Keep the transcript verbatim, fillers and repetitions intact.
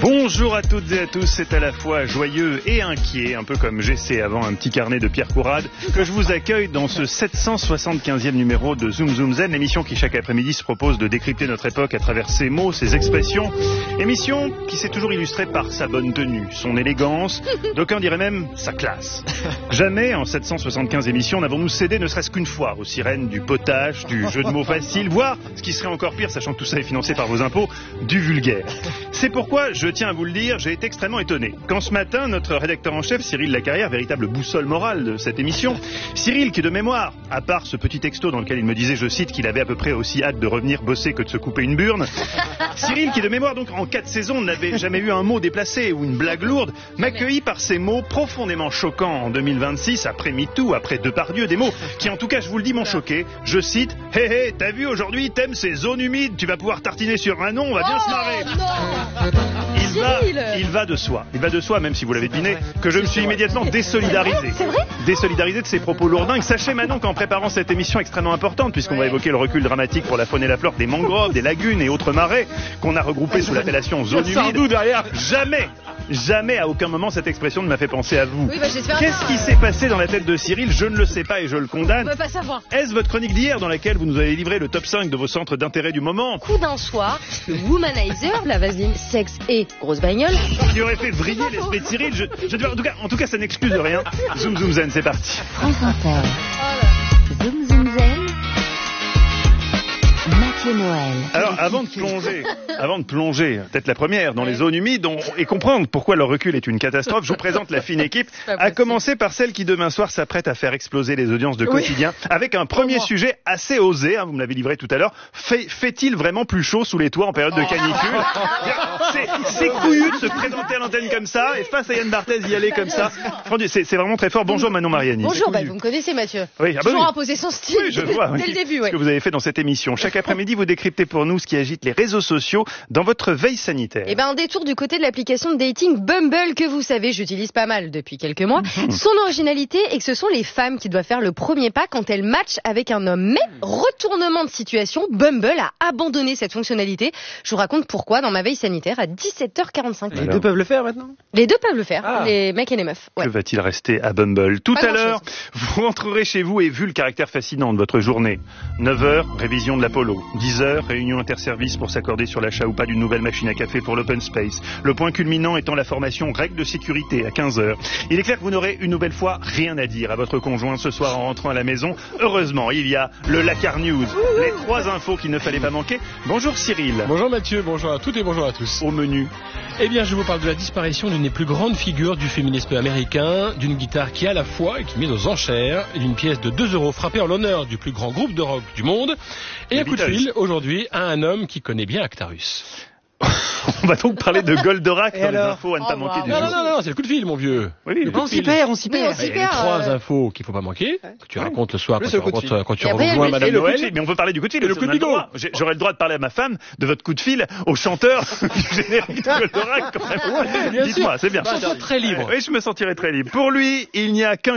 Bonjour à toutes et à tous, c'est à la fois joyeux et inquiet, un peu comme j'essaie avant un petit carnet de Pierre Courade, que je vous accueille dans ce sept cent soixante-quinzième numéro de Zoom Zoom Zen, l'émission qui chaque après-midi se propose de décrypter notre époque à travers ses mots, ses expressions. Émission qui s'est toujours illustrée par sa bonne tenue, son élégance, d'aucuns diraient même sa classe. Jamais en sept cent soixante-quinze émissions n'avons-nous cédé ne serait-ce qu'une fois aux sirènes du potage, du jeu de mots facile, voire, ce qui serait encore pire, sachant que tout ça est financé par vos impôts, du vulgaire. C'est pourquoi, je tiens à vous le dire, j'ai été extrêmement étonné. Quand ce matin, notre rédacteur en chef, Cyril Lacarrière, véritable boussole morale de cette émission, Cyril qui de mémoire, à part ce petit texto dans lequel il me disait, je cite, qu'il avait à peu près aussi hâte de revenir bosser que de se couper une burne, Cyril qui de mémoire, donc en quatre saisons, n'avait jamais eu un mot déplacé ou une blague lourde, m'accueillit par ces mots profondément choquants en deux mille vingt-six, après MeToo, après Depardieu, des mots qui en tout cas, je vous le dis, m'ont choqué. Je cite, hé hey, hé, hey, t'as vu aujourd'hui, t'aimes ces zones humides, tu vas pouvoir tartiner sur un nom, on va bien oh, se marrer. Non. Il va, il va de soi, il va de soi, même si vous l'avez deviné, que je me suis immédiatement désolidarisé. C'est vrai ? Désolidarisé de ces propos lourdingues. Sachez maintenant qu'en préparant cette émission extrêmement importante, puisqu'on va évoquer le recul dramatique pour la faune et la flore des mangroves, des lagunes et autres marais, qu'on a regroupés sous l'appellation zone humide, jamais, jamais à aucun moment cette expression ne m'a fait penser à vous. Oui, bah, j'espère Qu'est-ce bien, qui euh... s'est passé dans la tête de Cyril? Je ne le sais pas et je le condamne. On peut pas savoir. Est-ce votre chronique d'hier dans laquelle vous nous avez livré le top cinq de vos centres d'intérêt du moment? Coup d'un soir, le womanizer, la vaseline, sexe et grosse bagnole, qui aurait fait vriller l'esprit de Cyril. Je, je, en, tout cas, en tout cas, ça n'excuse rien. Zoom Zoom Zen, c'est parti. France Inter. Zoom Zoom Zen. Mathieu Noël. Alors, avant de plonger, avant de plonger, peut-être la première, dans les zones humides on, et comprendre pourquoi leur recul est une catastrophe, je vous présente la fine équipe, à commencer par celle qui demain soir s'apprête à faire exploser les audiences de quotidien, oui. avec un premier oh, sujet assez osé, hein, vous me l'avez livré tout à l'heure. Fait, fait-il vraiment plus chaud sous les toits en période de canicule? C'est, c'est couillu de se présenter à l'antenne comme ça, et face à Yann Barthès y aller comme ça. C'est, c'est vraiment très fort. Bonjour Manon Mariani. Bonjour, bah, vous me connaissez Mathieu. Oui, ah bah toujours oui. imposer son style. Oui, je vois. Dès oui. le début, oui. Ce que vous avez fait dans cette émission. Chaque après-midi, vous décryptez pour nous ce qui agite les réseaux sociaux dans votre veille sanitaire. Eh ben, un détour du côté de l'application de dating Bumble que vous savez, j'utilise pas mal depuis quelques mois. Son originalité est que ce sont les femmes qui doivent faire le premier pas quand elles matchent avec un homme. Mais, retournement de situation, Bumble a abandonné cette fonctionnalité. Je vous raconte pourquoi dans ma veille sanitaire à dix-sept heures quarante-cinq. Les deux peuvent le faire maintenant? Les deux peuvent le faire, ah. les mecs et les meufs. Ouais. Que va-t-il rester à Bumble? Tout pas à l'heure, vous rentrerez chez vous et vu le caractère fascinant de votre journée, neuf heures, révision de l'Apollo, dix heures, réunion interservice pour s'accorder sur l'achat ou pas d'une nouvelle machine à café pour l'open space. Le point culminant étant la formation règles de sécurité à quinze heures. Il est clair que vous n'aurez une nouvelle fois rien à dire à votre conjoint ce soir en rentrant à la maison. Heureusement, il y a le Lacar News, les trois infos qu'il ne fallait pas manquer. Bonjour Cyril. Bonjour Mathieu, bonjour à toutes et bonjour à tous. Au menu. Eh bien, je vous parle de la disparition d'une des plus grandes figures du féminisme américain, d'une guitare qui à la fois est mise aux enchères, d'une pièce de deux euros frappée en l'honneur du plus grand groupe de rock du monde, et les un Beatles. Coup de fil aujourd'hui à un homme qui connaît bien Actarus. On va donc parler de Goldorak dans les alors infos à ne oh, pas manquer wow. du non, jour. Non, non, non, c'est le coup de fil, mon vieux. Oui, on s'y perd, on s'y perd. Oui, on s'y Il y a perd, trois euh... infos qu'il faut pas manquer, que tu ouais. racontes le soir le quand tu, rencontres, quand tu rejoins Madame le Noël. Coup de fil, mais on peut parler du coup de fil. Et le coup de bigot. J'aurais le droit de parler à ma femme de votre coup de fil au chanteur du générique de Goldorak quand même. Ouais, dites-moi, c'est bien. Bah, très libre. Oui, je me sentirais très libre. Pour lui, il n'y a qu'un